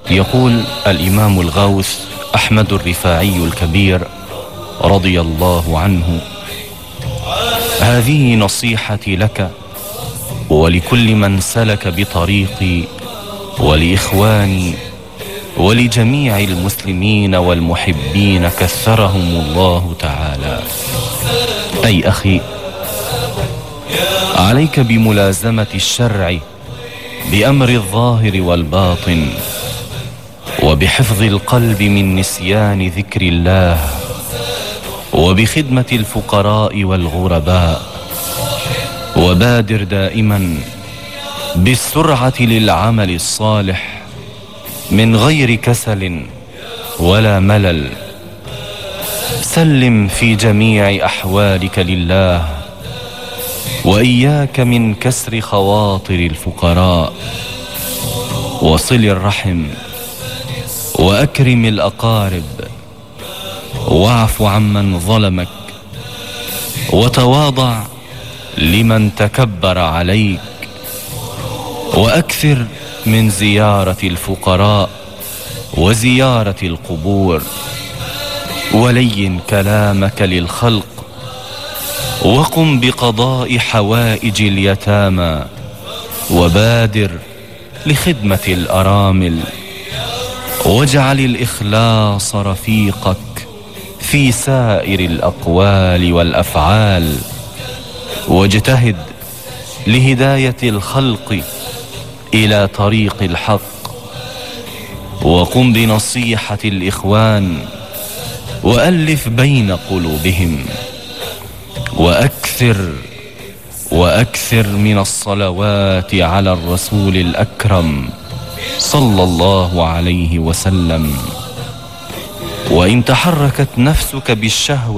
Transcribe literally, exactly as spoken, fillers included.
يقول الإمام الغوث أحمد الرفاعي الكبير رضي الله عنه: هذه نصيحتي لك ولكل من سلك بطريقي، ولإخواني ولجميع المسلمين والمحبين كثرهم الله تعالى. أي أخي، عليك بملازمة الشرع بأمر الظاهر والباطن، وبحفظ القلب من نسيان ذكر الله، وبخدمة الفقراء والغرباء. وبادر دائما بالسرعة للعمل الصالح من غير كسل ولا ملل. سلم في جميع أحوالك لله، وإياك من كسر خواطر الفقراء. وصل الرحم، وأكرم الأقارب، واعف عمن ظلمك، وتواضع لمن تكبر عليك. وأكثر من زيارة الفقراء وزيارة القبور. ولين كلامك للخلق، وقم بقضاء حوائج اليتامى، وبادر لخدمة الأرامل. واجعل الإخلاص رفيقك في سائر الأقوال والأفعال، واجتهد لهداية الخلق إلى طريق الحق. وقم بنصيحة الإخوان، وألف بين قلوبهم. وأكثر وأكثر من الصلوات على الرسول الأكرم صلى الله عليه وسلم. وإن تحركت نفسك بالشهوة